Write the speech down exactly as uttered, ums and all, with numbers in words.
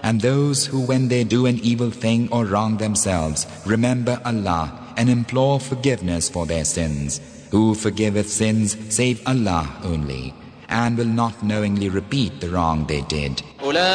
And those who when they do an evil thing or wrong themselves remember Allah and implore forgiveness for their sins, who forgiveth sins save Allah only, and will not knowingly repeat the wrong they did.